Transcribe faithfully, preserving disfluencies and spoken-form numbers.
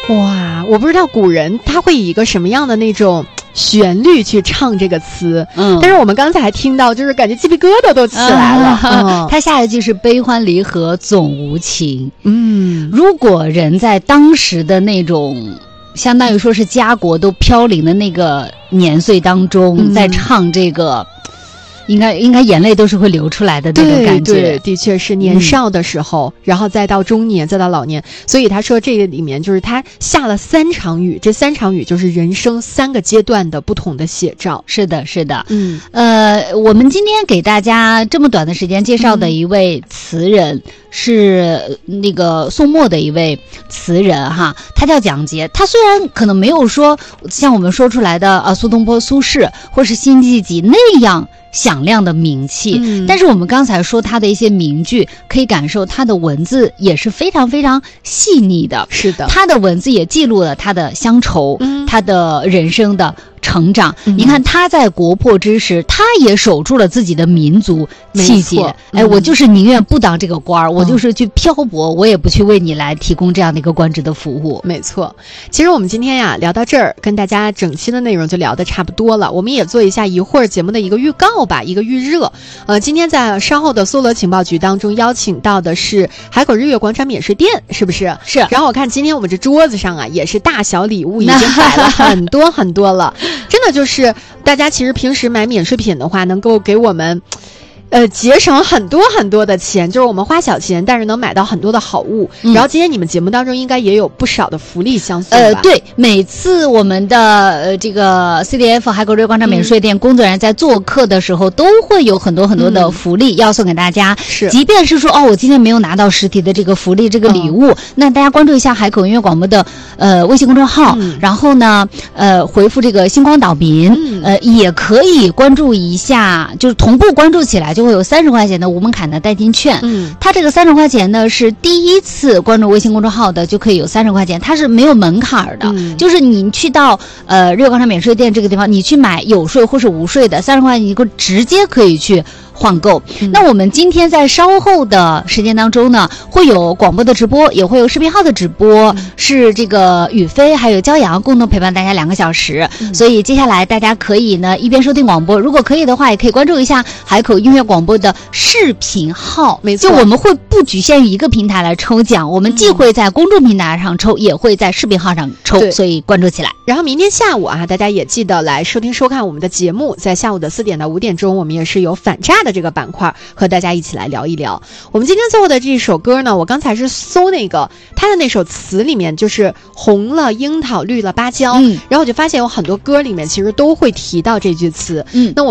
哇，我不知道古人他会以一个什么样的那种旋律去唱这个词，嗯，但是我们刚才还听到，就是感觉鸡皮疙瘩都起来了。嗯嗯、他下一句是悲欢离合总无情。 嗯， 如果人在当时的那种相当于说是家国都飘零的那个年岁当中，嗯、在唱这个。应该应该眼泪都是会流出来的那种感觉， 对对，的确是年少的时候、嗯，然后再到中年，再到老年。所以他说这个里面就是他下了三场雨，这三场雨就是人生三个阶段的不同的写照。 是的，是的， 嗯， 呃，我们今天给大家这么短的时间介绍的一位词人、嗯、是那个宋末的一位词人哈，他叫蒋捷。他虽然可能没有说像我们说出来的啊苏东坡、苏轼或是辛弃疾那样响亮的名气、嗯、但是我们刚才说他的一些名句，可以感受他的文字也是非常非常细腻的。 是的， 他的文字也记录了他的乡愁、嗯、他的人生的成长、嗯、你看他在国破之时，他也守住了自己的民族气节。哎、嗯，我就是宁愿不当这个官儿、嗯、我就是去漂泊，我也不去为你来提供这样的一个官职的服务。 没错，其实我们今天呀聊到这儿，跟大家整期的内容就聊得差不多了。我们也做一下一会儿节目的一个预告吧，一个预热。呃，今天在稍后的搜罗情报局当中邀请到的是海口日月广场免税店，是不是？ 是。 然后我看今天我们这桌子上啊，也是大小礼物已经摆了很多很多了。真的就是大家其实平时买免税品的话，能够给我们呃节省很多很多的钱，就是我们花小钱但是能买到很多的好物、嗯、然后今天你们节目当中应该也有不少的福利相送吧。 呃对，每次我们的呃这个 C D F 海口日月广场免税店工作人员在做客的时候、嗯、都会有很多很多的福利要送给大家。 是， 即便是说哦我今天没有拿到实体的这个福利这个礼物、嗯、那大家关注一下海口音乐广播的呃微信公众号、嗯、然后呢呃回复这个星光岛民、嗯、呃也可以关注一下，就是同步关注起来就会有三十块钱的吴门槛的代金券。 嗯， 它这个三十块钱呢是第一次关注微信公众号的就可以有三十块钱，它是没有门槛的、嗯、就是你去到呃日月广场免税店这个地方，你去买有税或是无税的三十块钱，你直接可以去换购、嗯、那我们今天在稍后的时间当中呢，会有广播的直播，也会有视频号的直播、嗯、是这个宇飞还有骄阳共同陪伴大家两个小时、嗯、所以接下来大家可以呢一边收听广播，如果可以的话也可以关注一下海口音乐广播的视频号。 没错， 就我们会不局限于一个平台来抽奖，我们既会在公众平台上抽、嗯、也会在视频号上抽，所以关注起来。 然后明天下午啊，大家也记得来收听收看我们的节目，在下午的四点到五点钟，我们也是有反诈的这个板块和大家一起来聊一聊。我们今天最后的这首歌呢，我刚才是搜那个他的那首词里面就是红了樱桃绿了芭蕉、嗯、然后我就发现有很多歌里面其实都会提到这句词。嗯，那我